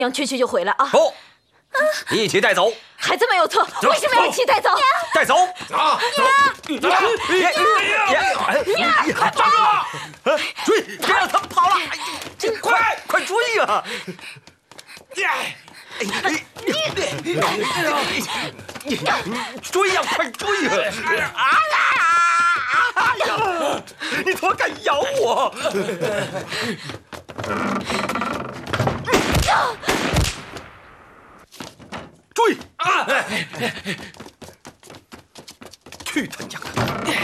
让蛐蛐就回来啊！ 不，一起带走。 孩子没有错，为什么要一起带走？ 带走！ 啊！走！ 快抓住！追！别让他们跑了！快追呀！追呀！快追呀！哎呀！你怎么敢咬我？追！去他娘